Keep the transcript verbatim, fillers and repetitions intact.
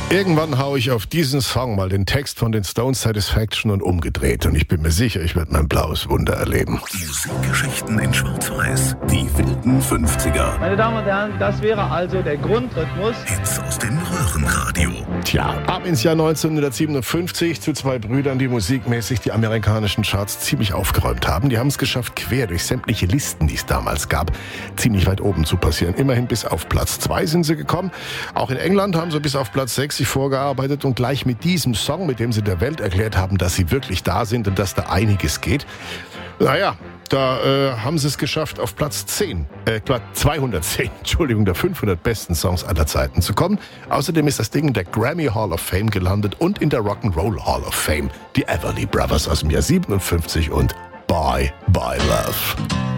Irgendwann haue ich auf diesen Song mal den Text von den Stones Satisfaction und umgedreht. Und ich bin mir sicher, ich werde mein blaues Wunder erleben. Musikgeschichten in Schwarz-Weiß. Die wilden fünfziger. Meine Damen und Herren, das wäre also der Grundrhythmus. Hits aus dem Röhrenradio. Tja, ab ins Jahr neunzehnhundertsiebenundfünfzig zu zwei Brüdern, die musikmäßig die amerikanischen Charts ziemlich aufgeräumt haben. Die haben es geschafft, quer durch sämtliche Listen, die es damals gab, ziemlich weit oben zu passieren. Immerhin bis auf Platz zwei sind sie gekommen. Auch in England haben sie bis auf Platz sechs sich vorgearbeitet und gleich mit diesem Song, mit dem sie der Welt erklärt haben, dass sie wirklich da sind und dass da einiges geht. Naja, da äh, haben sie es geschafft, auf Platz zehn, äh, Platz zweihundertzehn, Entschuldigung, der fünfhundert besten Songs aller Zeiten zu kommen. Außerdem ist das Ding in der Grammy Hall of Fame gelandet und in der Rock'n'Roll Hall of Fame. Die Everly Brothers aus dem Jahr siebenundfünfzig und Bye, Bye Love.